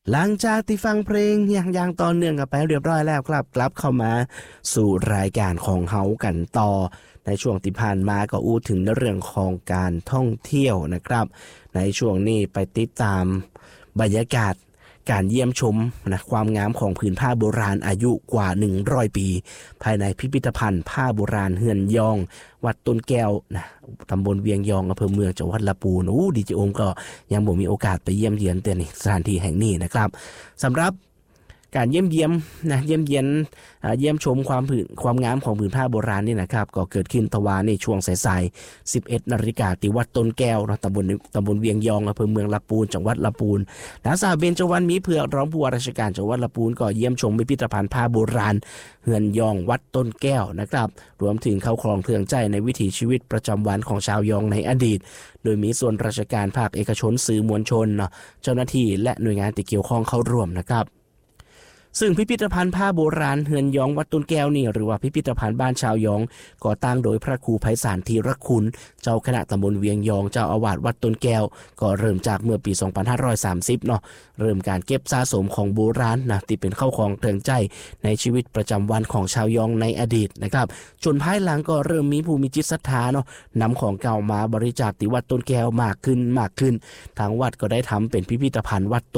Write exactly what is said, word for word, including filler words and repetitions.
หลังจากที่ฟังเพลงอย่างอย่างต่อเนื่องกันไปเรียบร้อยแล้วครับกลับเข้ามาสู่รายการของเฮากันต่อในช่วงที่ผ่านมาก็อู้ถึงเรื่องของการท่องเที่ยวนะครับในช่วงนี้ไปติดตามบรรยากาศการเยี่ยมชมนะความงามของผืนผ้าโบราณอายุกว่าหนึ่งร้อยปีภายในพิพิธภัณฑ์ผ้าโบราณเฮือนยองวัดต้นแก้วนะตำบลเวียงยองอำเภอเมืองจังหวัดลำพูนอู้ดีเจโอมก็ยังบ่มีโอกาสไปเยี่ยมเยียนแต่ในสถานที่แห่งนี้นะครับสำหรับการเยี่ยมเยี่ยมนะเยี่ยมเยียนเยี่ยมชมความผืนความงามของผืนผ้าโบราณนี่นะครับก็เกิดขึ้นทว่าในช่วงสายๆ สิบเอ็ดนาฬิกาที่วัดต้นแก้วนะตำบลตำบลเวียงยองอำเภอเมืองลำพูนจังหวัดลำพูนนางสาวเบญจวรรณมีเผือกรองผู้ว่าราชการจังหวัดลำพูนก็เยี่ยมชมพิพิธภัณฑ์ผ้าโบราณเฮือนยองวัดต้นแก้วนะครับรวมถึงเข้าครองเครื่องใจในวิถีชีวิตประจำวันของชาวยองในอดีตโดยมีส่วนราชการภาคเอกชนสื่อมวลชนเจ้าหน้าที่และหน่วยงานที่เกี่ยวข้องเข้าร่วมนะครับซึ่งพิพิธภัณฑ์ผ้าโบราณเฮือนยองวัดต้นแก้วนี่หรือว่าพิพิธภัณฑ์บ้านชาวยองก่อตั้งโดยพระครูไพศาลธีรคุณเจ้าคณะตำบลเวียงยองเจ้าอาวาสวัดต้นแก้วก็เริ่มจากเมื่อปีสองพันห้าร้อยสามสิบเนาะเริ่มการเก็บสะสมของโบราณนะที่เป็นเข้าของเครื่องใจในชีวิตประจำวันของชาวยองในอดีตนะครับจนภายหลังก็เริ่มมีผู้มีจิตศรัทธาเนาะนำของเก่ามาบริจาคที่วัดต้นแก้วมากขึ้นมากขึ้นทางวัดก็ได้ทำเป็นพิพิธภัณฑ์วัด